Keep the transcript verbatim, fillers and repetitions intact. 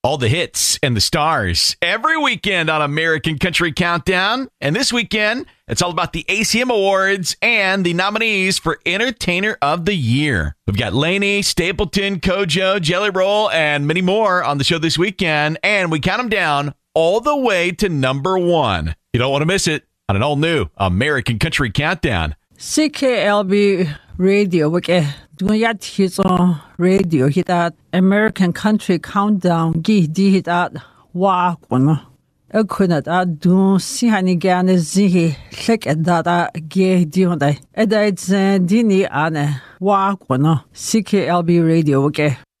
All the hits and the stars every weekend on American Country Countdown. And this weekend, it's all about the A C M Awards and the nominees for Entertainer of the Year. We've got Lainey, Stapleton, Kojo, Jelly Roll, and many more on the show this weekend. And we count them down all the way to number one. You don't want to miss it on an all-new American Country Countdown. C K L B Radio, wake dunya tizo radio hitat American Country Countdown gi di hitat wa kono ekunat ad dun si hani gane zihi lek edada ge di honda edait dini ane wa kono C K L B Radio, wake